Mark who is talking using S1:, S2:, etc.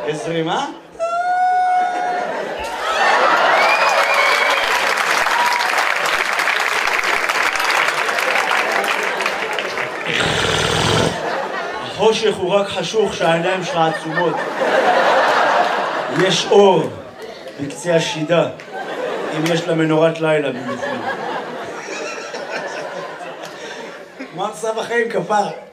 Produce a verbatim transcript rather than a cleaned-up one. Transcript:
S1: בזרימה? החושך הוא רק חשוך שהעיניים שלך עצומות. יש אור בקצה השידה, אם יש לה מנורת לילה במיוחד. מה עשה בחיים כפר?